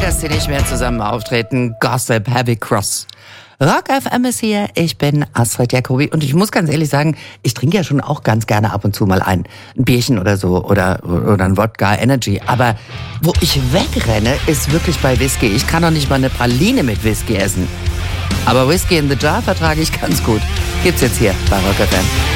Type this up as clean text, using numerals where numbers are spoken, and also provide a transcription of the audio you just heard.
dass sie nicht mehr zusammen auftreten. Gossip, Heavy Cross. Rock FM ist hier, ich bin Astrid Jacobi und ich muss ganz ehrlich sagen, ich trinke ja schon auch ganz gerne ab und zu mal ein Bierchen oder so oder ein Wodka Energy, aber wo ich wegrenne, ist wirklich bei Whisky. Ich kann doch nicht mal eine Praline mit Whisky essen. Aber Whisky in the Jar vertrage ich ganz gut. Gibt's jetzt hier bei Rock FM.